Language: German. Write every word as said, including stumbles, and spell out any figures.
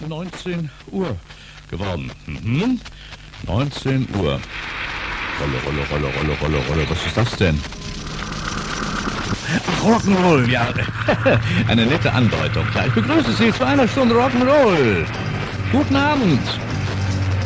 neunzehn Uhr geworden. Mhm. neunzehn Uhr. Rolle, Rolle, Rolle, Rolle, Rolle, Rolle. Was ist das denn? Ach, Rock'n'Roll, ja. Eine nette Andeutung. Ja, ich begrüße Sie zu einer Stunde Rock'n'Roll. Guten Abend.